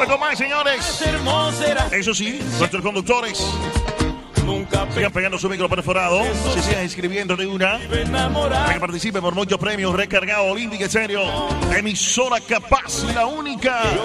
con más, señores. Eso sí, nuestros conductores sigan pegando su micro perforado, se sigan inscribiendo de una para que participe por muchos premios recargados, olímpica, en serio. Emisora capaz, la única.